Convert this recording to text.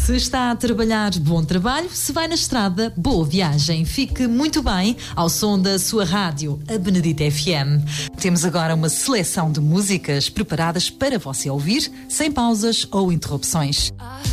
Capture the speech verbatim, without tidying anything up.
Se está a trabalhar, bom trabalho. Se vai na estrada, boa viagem. Fique muito bem ao som da sua rádio, a Benedita F M. Temos agora uma seleção de músicas preparadas para você ouvir, sem pausas ou interrupções.